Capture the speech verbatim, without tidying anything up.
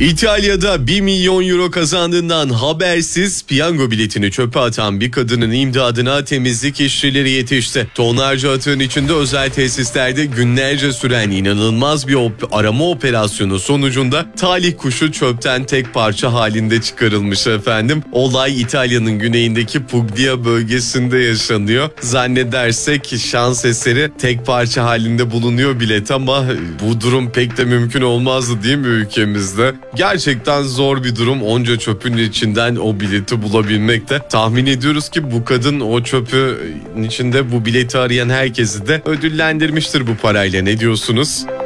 İtalya'da bir milyon euro kazandığından habersiz piyango biletini çöpe atan bir kadının imdadına temizlik işçileri yetişti. Tonlarca atığın içinde özel tesislerde günlerce süren inanılmaz bir op- arama operasyonu sonucunda talih kuşu çöpten tek parça halinde çıkarılmış efendim. Olay İtalya'nın güneyindeki Puglia bölgesinde yaşanıyor. Zannedersek şans eseri tek parça halinde bulunuyor bilet ama bu durum pek de mümkün olmazdı değil mi ülkemizde? Gerçekten zor bir durum, onca çöpün içinden o bileti bulabilmek de. Tahmin ediyoruz ki bu kadın o çöpün içinde bu bileti arayan herkesi de ödüllendirmiştir bu parayla. Ne diyorsunuz?